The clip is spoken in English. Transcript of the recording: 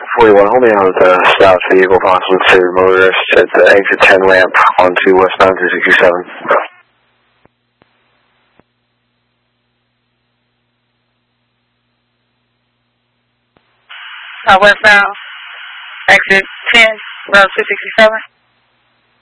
41, hold me on with the stopped vehicle, possible considered motorist at the exit 10 ramp onto westbound 267. Westbound, exit 10, road 267.